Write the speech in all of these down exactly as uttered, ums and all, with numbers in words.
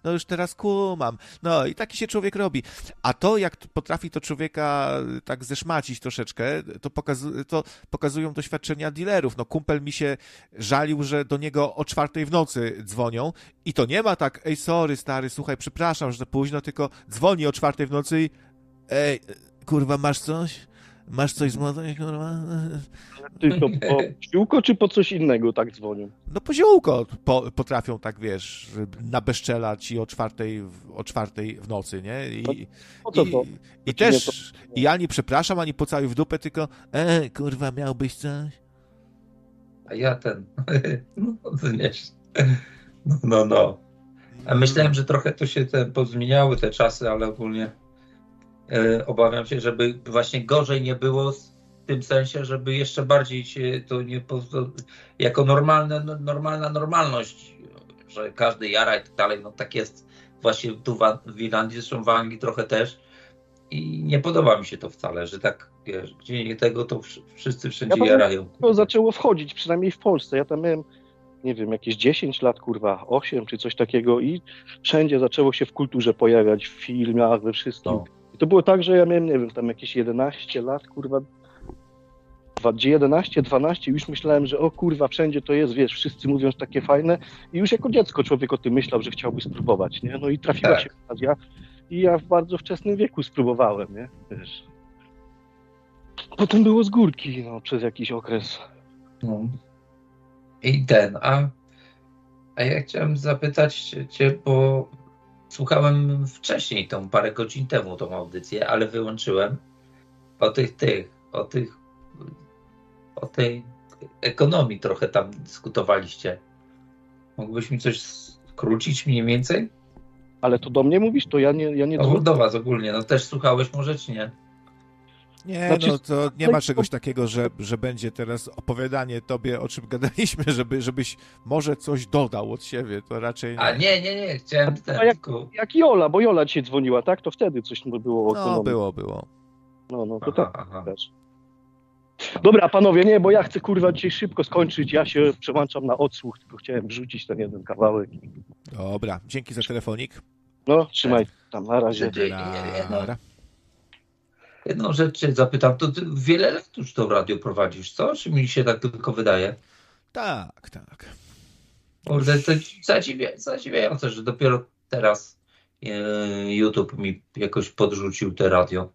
no już teraz kumam. No i taki się człowiek robi. A to, jak potrafi to człowieka tak zeszmacić troszeczkę, to, pokazu- to pokazują doświadczenia dealerów. No kumpel mi się żalił, że do niego o czwartej w nocy dzwonią i to nie ma tak, ej, sorry stary, słuchaj, przepraszam, że to późno, tylko dzwoni o czwartej w nocy i ej, kurwa, masz coś? Masz coś z młodej, kurwa? Ty to po ziółko, czy po coś innego tak dzwonią? No po ziółko po, potrafią tak, wiesz, nabeszczelać i o czwartej, o czwartej w nocy, nie? I, po co to? i, i też, to... i ani przepraszam, ani pocałuj w dupę, tylko e, kurwa, miałbyś coś? A ja ten, no, wiesz, no, no, no. A myślałem, że trochę to się te, pozmieniały te czasy, ale ogólnie e, obawiam się, żeby właśnie gorzej nie było w tym sensie, żeby jeszcze bardziej się to nie po, to, jako normalne, no, normalna normalność, że każdy jara i tak dalej, no tak jest właśnie tu w Irlandii, zresztą w Anglii trochę też i nie podoba mi się to wcale, że tak, wiesz, gdzie nie tego, to wszyscy wszędzie ja jarają. To zaczęło wchodzić, przynajmniej w Polsce, ja tam miałem, nie wiem, jakieś dziesięć lat, kurwa, osiem czy coś takiego i wszędzie zaczęło się w kulturze pojawiać, w filmach, we wszystkim. No. I to było tak, że ja miałem, nie wiem, tam jakieś jedenaście lat, kurwa, jedenaście, dwanaście, już myślałem, że o kurwa, wszędzie to jest, wiesz, wszyscy mówią, że takie fajne i już jako dziecko człowiek o tym myślał, że chciałby spróbować, nie? No i trafiła tak. się okazja i ja w bardzo wczesnym wieku spróbowałem, nie? Wiesz. Potem było z górki, no, przez jakiś okres. No. I ten, a, a ja chciałem zapytać cię, bo słuchałem wcześniej, tą parę godzin temu tą audycję, ale wyłączyłem o tych, tych, o tych, o tej ekonomii trochę tam dyskutowaliście. Mógłbyś mi coś skrócić mniej więcej? Ale to do mnie mówisz? To ja nie... Ja nie no, do was ogólnie, no też słuchałeś może, czy nie? Nie, znaczy, no to nie ma czegoś takiego, że, że będzie teraz opowiadanie tobie, o czym gadaliśmy, żeby, żebyś może coś dodał od siebie, to raczej nie. A nie, nie, nie, chciałem ten, jak, tylko... jak Jola, bo Jola dzisiaj dzwoniła, tak? To wtedy coś było o No, ekonomii. było, było. No, no, to aha, tak aha. też. Dobra, panowie, nie, bo ja chcę, kurwa, dzisiaj szybko skończyć, ja się przełączam na odsłuch, tylko chciałem wrzucić ten jeden kawałek. Dobra, dzięki za telefonik. No, trzymaj tam, na razie. Nara. Jedną rzecz cię zapytam, to ty wiele lat już to radio prowadzisz, co? Czy mi się tak tylko wydaje? Tak, tak. Kurde, to zadziwia, zadziwiające, że dopiero teraz e, YouTube mi jakoś podrzucił te radio.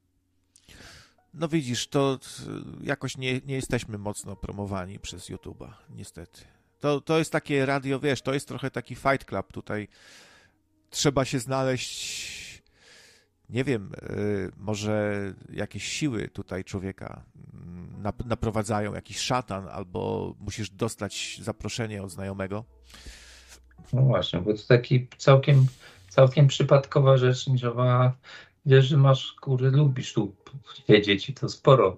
No widzisz, to jakoś nie, nie jesteśmy mocno promowani przez YouTube'a, niestety. To, to jest takie radio, wiesz, to jest trochę taki Fight Club tutaj. Trzeba się znaleźć, nie wiem, może jakieś siły tutaj człowieka naprowadzają, jakiś szatan, albo musisz dostać zaproszenie od znajomego. No właśnie, bo to taki całkiem, całkiem przypadkowa rzecz, że ma, wiesz, że masz, kurde, lubisz tu siedzieć i to sporo.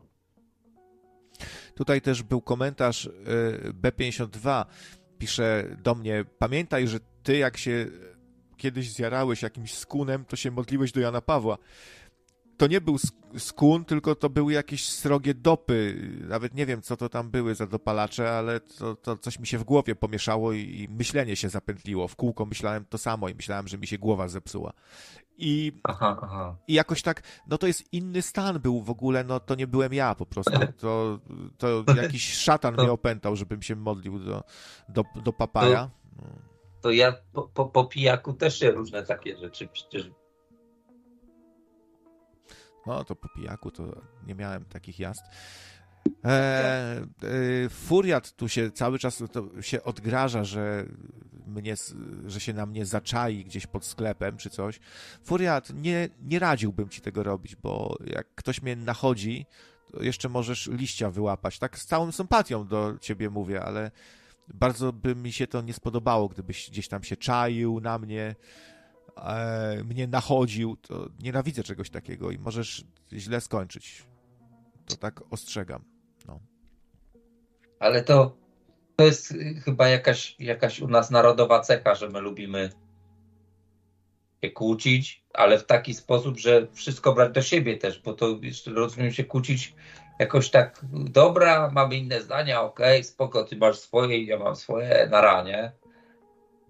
Tutaj też był komentarz B pięćdziesiąt dwa, pisze do mnie, pamiętaj, że ty jak się kiedyś zjarałeś jakimś skunem, to się modliłeś do Jana Pawła. To nie był skun, tylko to były jakieś srogie dopy. Nawet nie wiem, co to tam były za dopalacze, ale to, to coś mi się w głowie pomieszało i, i myślenie się zapętliło. W kółko myślałem to samo i myślałem, że mi się głowa zepsuła. I, aha, aha. I jakoś tak, no to jest inny stan był w ogóle, no to nie byłem ja po prostu. To, to jakiś szatan mnie opętał, żebym się modlił do, do, do papaja. To, to ja po, po, po pijaku też się różne takie rzeczy przecież. No to po pijaku to nie miałem takich jazd. E, e, Furiat tu się cały czas to się odgraża, że mnie, że się na mnie zaczai gdzieś pod sklepem czy coś. Furiat, nie, nie radziłbym ci tego robić, bo jak ktoś mnie nachodzi, to jeszcze możesz liścia wyłapać. Tak z całą sympatią do ciebie mówię, ale bardzo by mi się to nie spodobało, gdybyś gdzieś tam się czaił na mnie, e, mnie nachodził. To nienawidzę czegoś takiego i możesz źle skończyć. To tak ostrzegam. No. Ale to, to jest chyba jakaś, jakaś u nas narodowa cecha, że my lubimy się kłócić, ale w taki sposób, że wszystko brać do siebie też, bo to jeszcze rozumiem się kłócić jakoś tak, dobra, mamy inne zdania, okej, okay, spoko, ty masz swoje, ja mam swoje, na ranie,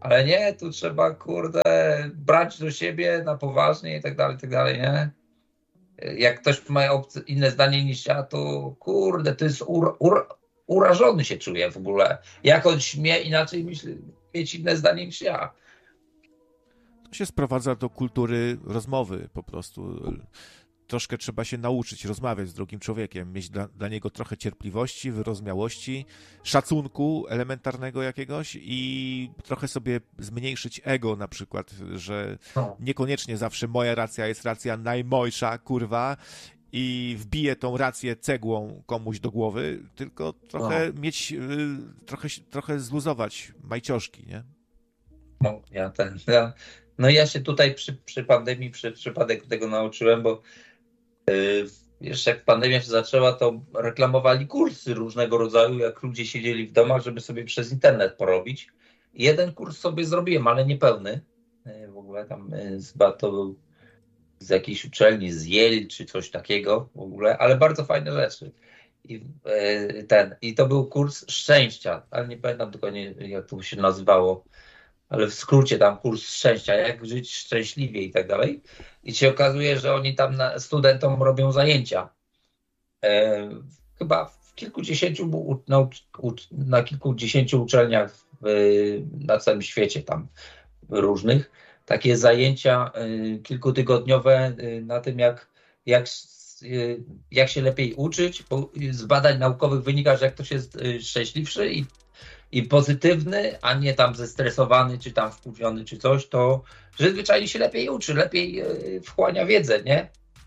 Ale nie, tu trzeba, kurde, brać do siebie na poważnie i tak dalej, i tak dalej, nie? Jak ktoś ma obce, inne zdanie niż ja, to kurde, to jest ur, ur, urażony się czuje w ogóle. Jak on śmie inaczej myśli, mieć inne zdanie niż ja. To się sprowadza do kultury rozmowy po prostu. Troszkę trzeba się nauczyć rozmawiać z drugim człowiekiem, mieć dla, dla niego trochę cierpliwości, wyrozumiałości, szacunku elementarnego jakiegoś i trochę sobie zmniejszyć ego na przykład, że niekoniecznie zawsze moja racja jest racja najmojsza, kurwa, i wbije tą rację cegłą komuś do głowy, tylko trochę no. mieć, trochę, trochę zluzować majcioszki, nie? No, ja ten, ja, no ja się tutaj przy, przy pandemii, przy przypadek tego nauczyłem, bo yy, jeszcze jak pandemia się zaczęła, to reklamowali kursy różnego rodzaju, jak ludzie siedzieli w domach, żeby sobie przez internet porobić. Jeden kurs sobie zrobiłem, ale niepełny. Yy, w ogóle tam yy, to był z jakiejś uczelni, z Yale czy coś takiego w ogóle, ale bardzo fajne rzeczy. I, yy, ten, i to był kurs szczęścia, ale nie pamiętam dokładnie, jak to się nazywało, ale w skrócie tam kurs szczęścia, jak żyć szczęśliwie i tak dalej. I się okazuje, że oni tam na, studentom robią zajęcia. E, chyba w kilkudziesięciu, na, na kilkudziesięciu uczelniach w, na całym świecie tam różnych. Takie zajęcia y, kilkutygodniowe y, na tym, jak, jak, y, jak się lepiej uczyć, bo z badań naukowych wynika, że jak ktoś jest y, szczęśliwszy i, i pozytywny, a nie tam zestresowany, czy tam wkurwiony, czy coś, to że zwyczajnie się lepiej uczy, lepiej y, wchłania wiedzę, nie?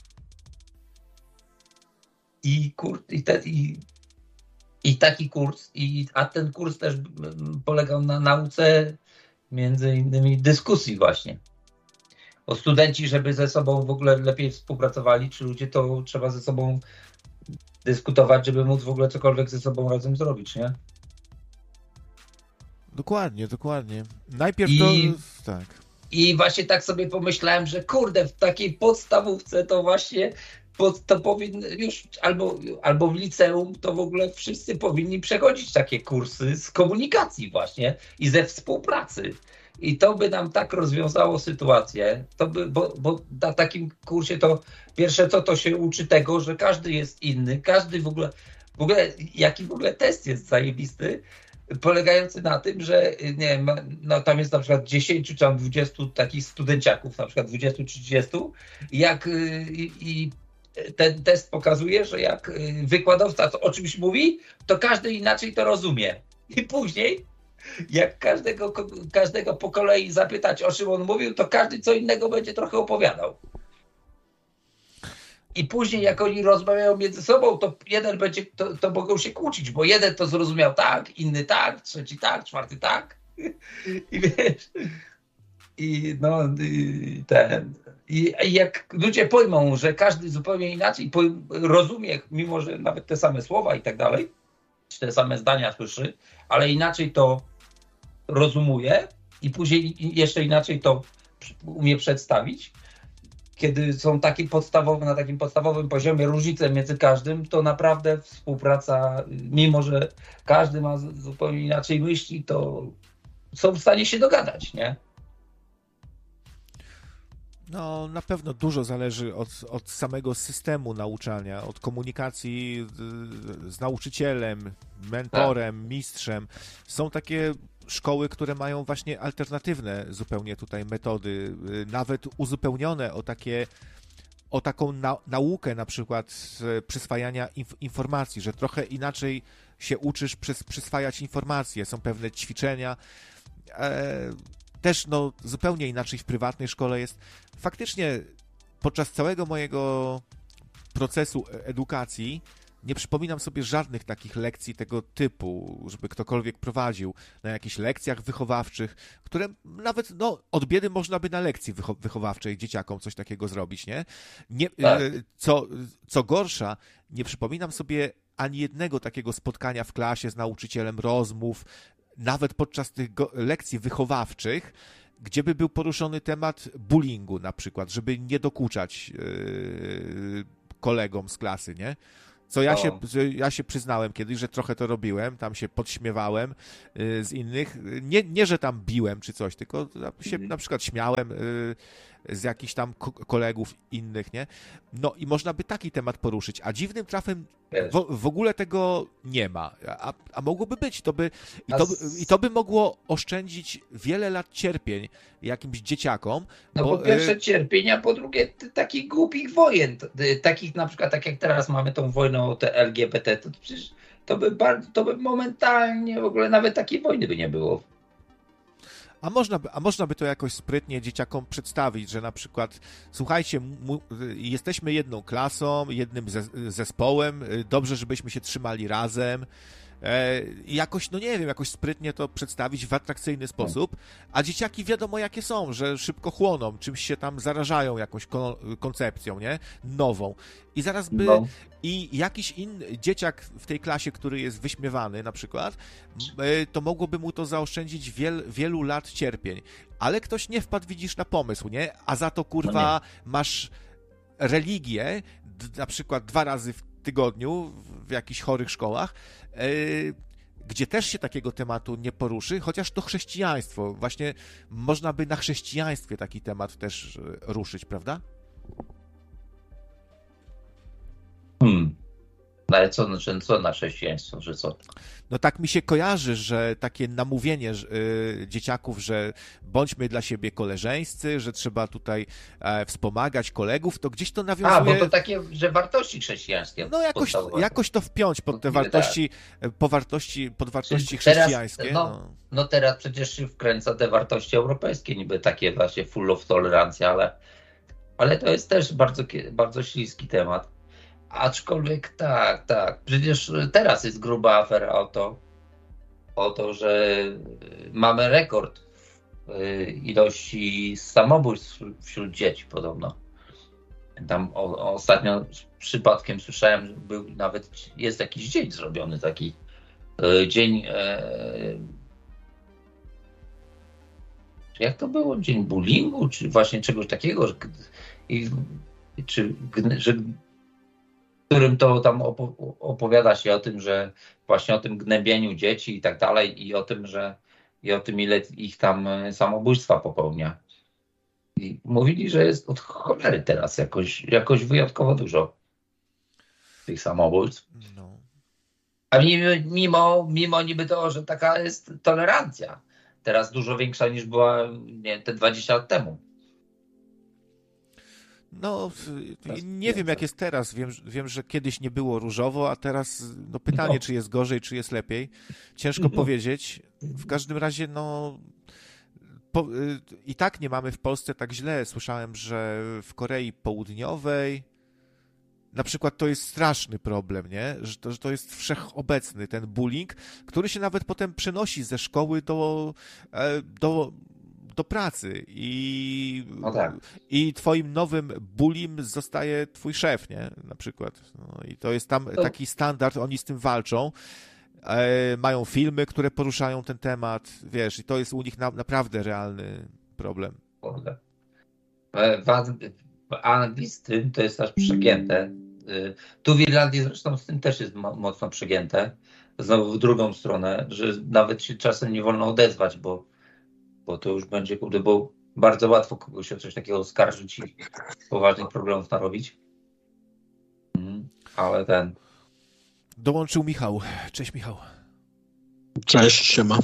I, kur, i, te, i, i taki kurs, i, a ten kurs też polegał na nauce między innymi dyskusji właśnie. Bo studenci, żeby ze sobą w ogóle lepiej współpracowali, czy ludzie, to trzeba ze sobą dyskutować, żeby móc w ogóle cokolwiek ze sobą razem zrobić, nie? Dokładnie, dokładnie. Najpierw I, to... Tak. I właśnie tak sobie pomyślałem, że kurde, w takiej podstawówce to właśnie pod, to powinny już, albo, albo w liceum to w ogóle wszyscy powinni przechodzić takie kursy z komunikacji właśnie i ze współpracy. I to by nam tak rozwiązało sytuację, to by, bo, bo na takim kursie to pierwsze co to się uczy tego, że każdy jest inny, każdy w ogóle, w ogóle jaki w ogóle test jest zajebisty, polegający na tym, że nie wiem, no tam jest na przykład dziesięć czy tam dwadzieścia takich studenciaków, na przykład dwadzieścia czy trzydzieści, jak i, i ten test pokazuje, że jak wykładowca o czymś mówi, to każdy inaczej to rozumie. I później, jak każdego, każdego po kolei zapytać, o czym on mówił, to każdy co innego będzie trochę opowiadał. I później, jak oni rozmawiają między sobą, to jeden będzie, to, to mogą się kłócić, bo jeden to zrozumiał tak, inny tak, trzeci tak, czwarty tak. I wiesz, i no, i ten... I, I jak ludzie pojmą, że każdy zupełnie inaczej pojm- rozumie, mimo że nawet te same słowa i tak dalej, czy te same zdania słyszy, ale inaczej to rozumuje i później jeszcze inaczej to umie przedstawić, kiedy są takie podstawowe, na takim podstawowym poziomie różnice między każdym, to naprawdę współpraca, mimo że każdy ma zupełnie inaczej myśli, to są w stanie się dogadać, nie? No, na pewno dużo zależy od, od samego systemu nauczania, od komunikacji z nauczycielem, mentorem, tak. mistrzem. Są takie szkoły, które mają właśnie alternatywne zupełnie tutaj metody, nawet uzupełnione o takie, o taką na, naukę na przykład przyswajania inf, informacji, że trochę inaczej się uczysz przys, przyswajać informacje. Są pewne ćwiczenia. E, też no, zupełnie inaczej w prywatnej szkole jest. Faktycznie podczas całego mojego procesu edukacji nie przypominam sobie żadnych takich lekcji tego typu, żeby ktokolwiek prowadził na jakichś lekcjach wychowawczych, które nawet no, od biedy można by na lekcji wycho- wychowawczej dzieciakom coś takiego zrobić, nie? nie tak. co, co gorsza, nie przypominam sobie ani jednego takiego spotkania w klasie z nauczycielem, rozmów, nawet podczas tych go- lekcji wychowawczych, gdzie by był poruszony temat bullyingu na przykład, żeby nie dokuczać yy, kolegom z klasy, nie? Co ja O. się, ja się przyznałem kiedyś, że trochę to robiłem, tam się podśmiewałem y, z innych. Nie, nie, że tam biłem czy coś, tylko się na przykład śmiałem y, z jakichś tam ko- kolegów innych, nie? No i można by taki temat poruszyć, a dziwnym trafem w, w ogóle tego nie ma. A, a mogłoby być, to by i, to, by i to by mogło oszczędzić wiele lat cierpień jakimś dzieciakom. No bo, po pierwsze y, cierpień, a po drugie t- takich głupich wojen, t- y, takich na przykład, tak jak teraz mamy tą wojnę o te L G B T, to przecież to by, bardzo, to by momentalnie w ogóle nawet takiej wojny by nie było. A można, by, a można by to jakoś sprytnie dzieciakom przedstawić, że na przykład, słuchajcie, mu, jesteśmy jedną klasą, jednym ze, zespołem, dobrze, żebyśmy się trzymali razem. E, I jakoś, no nie wiem, jakoś sprytnie to przedstawić w atrakcyjny sposób, a dzieciaki wiadomo jakie są, że szybko chłoną, czymś się tam zarażają jakąś kon, koncepcją, nie? Nową. I zaraz by... No. I jakiś inny dzieciak w tej klasie, który jest wyśmiewany na przykład, to mogłoby mu to zaoszczędzić wiel, wielu lat cierpień. Ale ktoś nie wpadł, widzisz, na pomysł, nie? A za to, kurwa, no masz religię, d- na przykład dwa razy w tygodniu w jakichś chorych szkołach, yy, gdzie też się takiego tematu nie poruszy, chociaż to chrześcijaństwo. Właśnie można by na chrześcijaństwie taki temat też ruszyć, prawda? Hmm. No ale co, że, co na chrześcijaństwo, że co? No tak mi się kojarzy, że takie namówienie y, dzieciaków, że bądźmy dla siebie koleżeńscy, że trzeba tutaj e, wspomagać kolegów, to gdzieś to nawiązuje... A, bo to takie, że wartości chrześcijańskie. No jakoś, jakoś to wpiąć pod te wartości, po wartości, pod wartości teraz, chrześcijańskie. No, no. no teraz przecież się wkręca te wartości europejskie, niby takie właśnie full of tolerancja, ale, ale to jest też bardzo, bardzo śliski temat. Aczkolwiek tak, tak. Przecież teraz jest gruba afera o to, o to, że mamy rekord ilości samobójstw wśród dzieci podobno. Tam o, o ostatnio przypadkiem słyszałem, że był nawet, jest jakiś dzień zrobiony taki e, dzień e, jak to było? Dzień bullyingu, czy właśnie czegoś takiego, że, i, czy, że w którym to tam opowiada się o tym, że właśnie o tym gnębieniu dzieci i tak dalej i o tym, że i o tym, ile ich tam samobójstwa popełnia. I mówili, że jest od cholery teraz jakoś, jakoś wyjątkowo dużo tych samobójstw. No. A mimo, mimo, mimo niby to, że taka jest tolerancja. Teraz dużo większa niż była, nie, te dwadzieścia lat temu. No, nie wiem jak jest teraz. Wiem, wiem, że kiedyś nie było różowo, a teraz no, pytanie, no. czy jest gorzej, czy jest lepiej. Ciężko no. powiedzieć. W każdym razie, no po, i tak nie mamy w Polsce tak źle. Słyszałem, że w Korei Południowej na przykład to jest straszny problem, nie? Że to, że to jest wszechobecny ten bullying, który się nawet potem przenosi ze szkoły do, do do pracy i, no tak. i twoim nowym bullim zostaje twój szef, nie? Na przykład. No i to jest tam to... taki standard, oni z tym walczą. E, mają filmy, które poruszają ten temat, wiesz, i to jest u nich na, naprawdę realny problem. W, w Anglii z tym to jest aż przegięte. Tu w Irlandii zresztą z tym też jest mo- mocno przegięte. Znowu w drugą stronę, że nawet się czasem nie wolno odezwać, bo bo to już będzie, kurde, bo bardzo łatwo kogoś o coś takiego oskarżyć i poważnych problemów narobić. Mm, ale ten... Dołączył Michał. Cześć, Michał. Cześć, siema.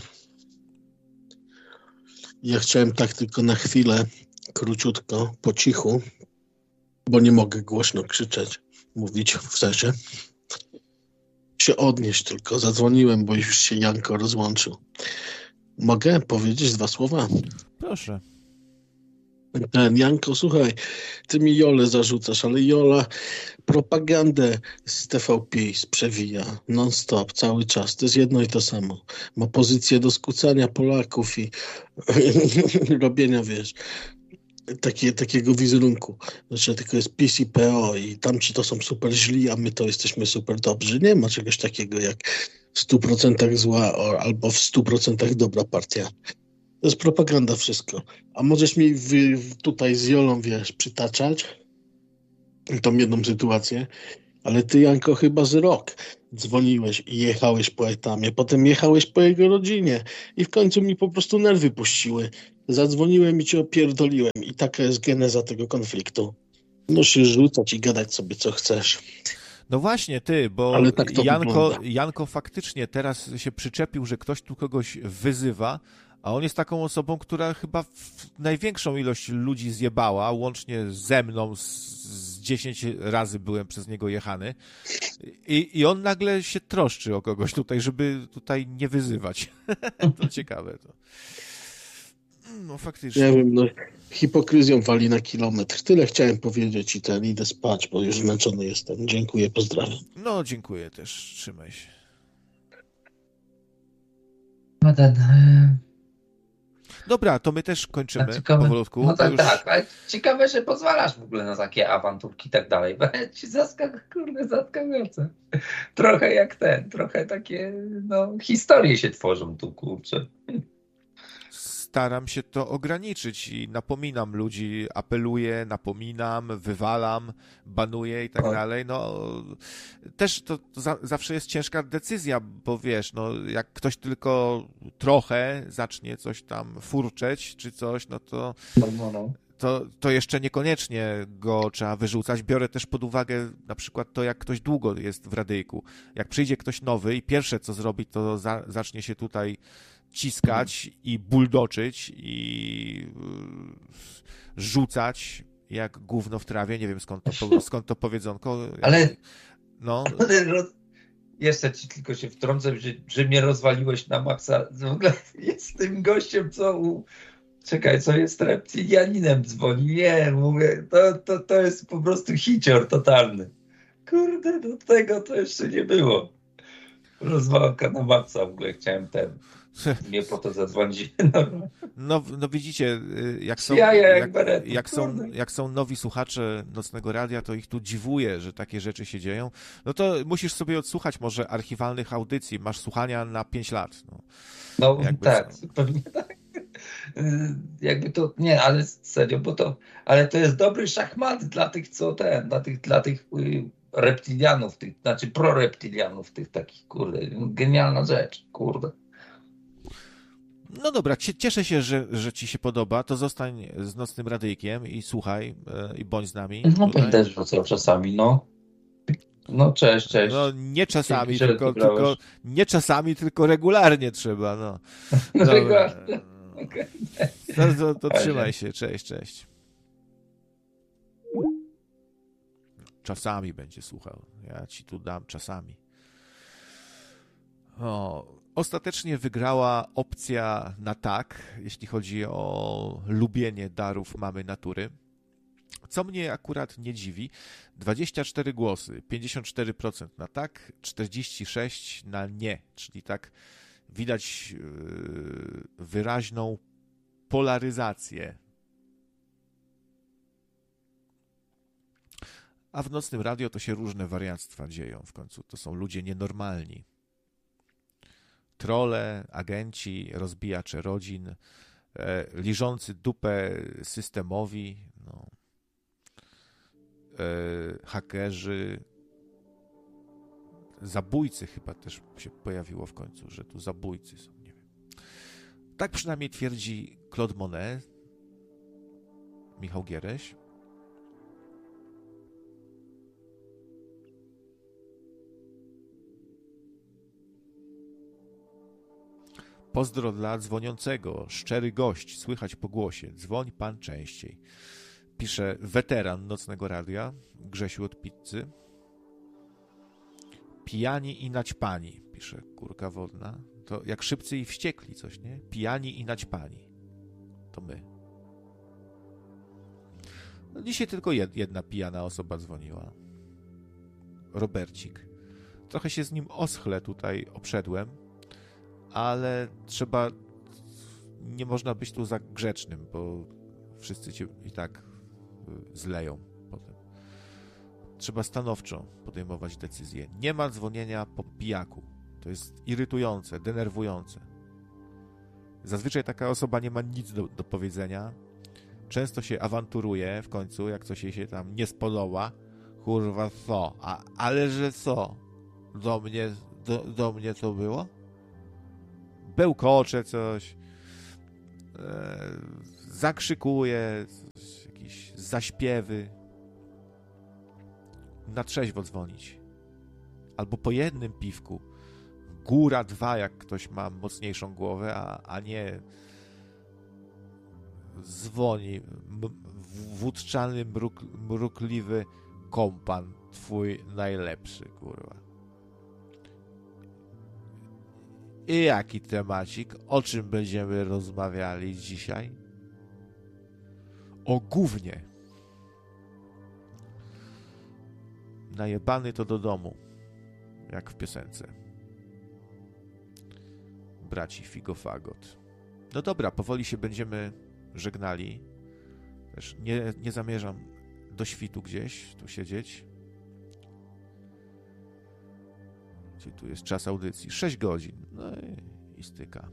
Ja chciałem tak tylko na chwilę, króciutko, po cichu, bo nie mogę głośno krzyczeć, mówić w sensie. Się odnieść tylko. Zadzwoniłem, bo już się Janko rozłączył. Mogę powiedzieć dwa słowa? Proszę. Ten Janko, słuchaj, ty mi Jolę zarzucasz, ale Jola propagandę z T V PiS przewija non-stop, cały czas. To jest jedno i to samo. Ma pozycję do skłócania Polaków i robienia, wiesz, takie, takiego wizerunku, że tylko jest PiS i P O i tamci to są super źli, a my to jesteśmy super dobrzy. Nie ma czegoś takiego jak w stu procentach zła albo w stu procentach dobra partia. To jest propaganda wszystko. A możesz mi wy, tutaj z Jolą, wiesz, przytaczać tą jedną sytuację, Ale ty, Janko, chyba z rok dzwoniłeś i jechałeś po Etamie, potem jechałeś po jego rodzinie i w końcu mi po prostu nerwy puściły. Zadzwoniłem i cię opierdoliłem i taka jest geneza tego konfliktu. Musisz rzucać i gadać sobie co chcesz. No właśnie, ty, bo Ale tak to Janko, wygląda. Janko faktycznie teraz się przyczepił, że ktoś tu kogoś wyzywa, a on jest taką osobą, która chyba w największą ilość ludzi zjebała, łącznie ze mną z, z dziesięć razy byłem przez niego jechany i, i on nagle się troszczy o kogoś tutaj, żeby tutaj nie wyzywać. To ciekawe. To. No faktycznie. Nie wiem, no hipokryzją wali na kilometr. Tyle chciałem powiedzieć i ten, idę spać, bo już zmęczony jestem. Dziękuję, pozdrawiam. No dziękuję też, trzymaj się. No ten... Dobra, to my też kończymy ciekawe, powolutku. no tak, już... tak, ale ciekawe, że pozwalasz w ogóle na takie awanturki i tak dalej. Bo ci zaskak, kurde, zaskakujące. Trochę jak ten, trochę takie, no, historie się tworzą tu, kurczę. Staram się to ograniczyć i napominam ludzi, apeluję, napominam, wywalam, banuję i tak dalej. No też to, to za, zawsze jest ciężka decyzja, bo wiesz, no jak ktoś tylko trochę zacznie coś tam furczeć czy coś, no to No, no, no. to, to jeszcze niekoniecznie go trzeba wyrzucać. Biorę też pod uwagę na przykład to, jak ktoś długo jest w radyjku. Jak przyjdzie ktoś nowy i pierwsze co zrobi, to za, zacznie się tutaj ciskać i buldoczyć i rzucać jak gówno w trawie. Nie wiem skąd to, skąd to powiedzonko. Ale, no. ale roz... jeszcze ci tylko się wtrącę, że, że mnie rozwaliłeś na maksa. W ogóle jest tym gościem, co u... Czekaj, co jest reptilianinem dzwoni. Nie, mówię, to, to, to jest po prostu hicior totalny. Kurde, do tego to jeszcze nie było. Rozwałka na maksa w ogóle chciałem ten... Nie po to zadzwonić. No, no, no widzicie, jak są, Jaja jak, jak, berety, jak, są, jak są nowi słuchacze Nocnego Radia, to ich tu dziwuje, że takie rzeczy się dzieją. No to musisz sobie odsłuchać może archiwalnych audycji. Masz słuchania na pięć lat. No, no tak, co. pewnie tak. Jakby to, nie, ale serio, bo to, ale to jest dobry szachmat dla tych, co ten, dla tych, dla tych reptilianów, tych, znaczy proreptilianów, tych takich, kurde, genialna rzecz, kurde. No dobra, cieszę się, że, że ci się podoba, to zostań z Nocnym Radyjkiem i słuchaj e, i bądź z nami. No tutaj. będę rzucał czasami, no. No cześć, cześć. No nie czasami, Dzięki, tylko, tylko nie czasami, tylko regularnie trzeba, no. Regularnie. Okay. To, to, to trzymaj się, cześć, cześć. Czasami będzie słuchał, ja ci tu dam czasami. O... Ostatecznie wygrała opcja na tak, jeśli chodzi o lubienie darów mamy natury. Co mnie akurat nie dziwi, dwadzieścia cztery głosy, pięćdziesiąt cztery procent na tak, czterdzieści sześć procent na nie, czyli tak widać wyraźną polaryzację. A w Nocnym Radio to się różne wariactwa dzieją w końcu, to są ludzie nienormalni. Trolle, agenci, rozbijacze rodzin, e, liżący dupę systemowi, no, e, hakerzy, zabójcy chyba też się pojawiło w końcu, że tu zabójcy są, nie wiem. Tak przynajmniej twierdzi Claude Monet, Michał Giereś. Pozdro dla dzwoniącego, szczery gość, słychać po głosie, dzwoń pan częściej. Pisze weteran Nocnego Radia, Grzesiu od Pizzy. Pijani i naćpani, pisze Kurka Wodna. To jak szybcy i wściekli coś, nie? Pijani i naćpani. To my. No dzisiaj tylko jedna pijana osoba dzwoniła. Robercik. Trochę się z nim oschle tutaj obszedłem, ale trzeba, nie można być tu za grzecznym, bo wszyscy cię i tak zleją potem. Trzeba stanowczo podejmować decyzje. Nie ma dzwonienia po pijaku. To jest irytujące, denerwujące. Zazwyczaj taka osoba nie ma nic do, do powiedzenia. Często się awanturuje w końcu, jak coś jej się tam nie spodoba. Kurwa, co? A, ale że co? Do mnie, do, do mnie to było? Bełkocze coś, e, zakrzykuje, coś, jakieś zaśpiewy. Na trzeźwo dzwonić. Albo po jednym piwku. Góra dwa, jak ktoś ma mocniejszą głowę, a, a nie dzwoni m- wódczany, mruk, mrukliwy kompan, twój najlepszy, kurwa. I jaki temacik? O czym będziemy rozmawiali dzisiaj? O gównie. Najebany to do domu, jak w piosence braci Figofagot. No dobra, powoli się będziemy żegnali. Też nie, nie zamierzam do świtu gdzieś tu siedzieć. Gdzie tu jest czas audycji? sześć godzin. No i, i styka.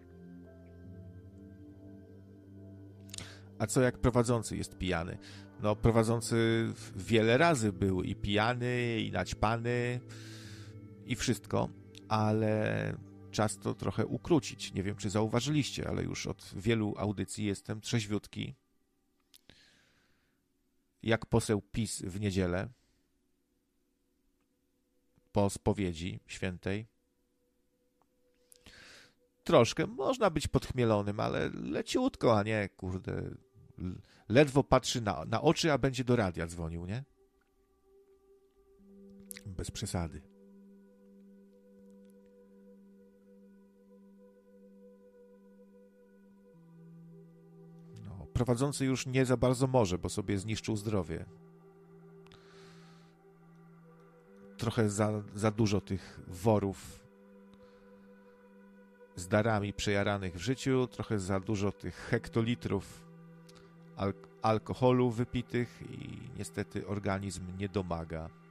A co jak prowadzący jest pijany? No prowadzący wiele razy był i pijany, i naćpany, i wszystko, ale czas to trochę ukrócić. Nie wiem, czy zauważyliście, ale już od wielu audycji jestem trzeźwiutki. Jak poseł PiS w niedzielę po spowiedzi świętej. Troszkę można być podchmielonym, ale leciutko, a nie, kurde, ledwo patrzy na, na oczy, a będzie do radia dzwonił, nie? Bez przesady. No, prowadzący już nie za bardzo może, bo sobie zniszczył zdrowie. Trochę za, za dużo tych worów z darami przejaranych w życiu, trochę za dużo tych hektolitrów al- alkoholu wypitych i niestety organizm nie domaga.